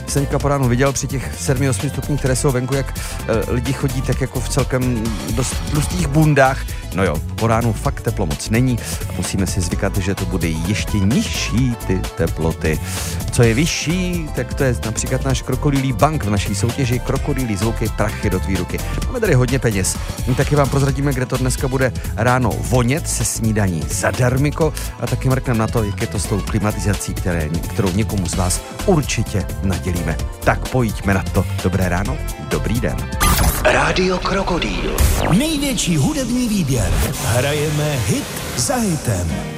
jsem teďka po ránu viděl při těch 7-8 stupních, které jsou venku, jak lidi chodí tak jako v celkem dost tlustých bundách. No jo, po ránu fakt teplo moc není. Musíme si zvykat, že to bude ještě nižší ty teploty. Co je vyšší, tak to je například náš krokodýlí bank v naší soutěži Krokodýlí zvuky, prachy do tvý ruky. Máme tady hodně peněz. Taky vám prozradíme, kde to dneska bude ráno vonět se snídaní zadarmiko a taky mrkneme na to, jak je to s tou klimatizací, kterou někomu z vás určitě nadělíme. Tak pojďme na to. Dobré ráno, dobrý den. Rádio Krokodýl. Největší hudební výběr. Hrajeme hit za hitem.